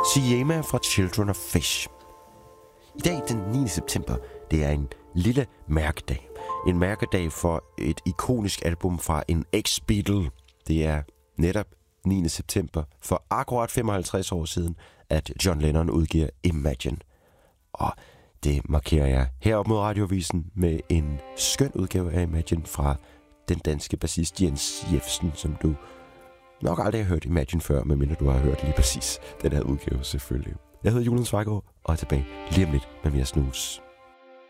Siyama fra Children of Fish. I dag, den 9. september, det er en lille mærkedag. En mærkedag for et ikonisk album fra en ex-Beatle. Det er netop 9. september for akkurat 55 år siden, at John Lennon udgiver Imagine. Og det markerer jeg heroppe mod Radioavisen med en skøn udgave af Imagine fra den danske bassist Jens Jefsen, som du nok aldrig har hørt Imagine før, medmindre du har hørt lige præcis den her udgave selvfølgelig. Jeg hedder Julian Zweigård og er tilbage lige om lidt med mere snus.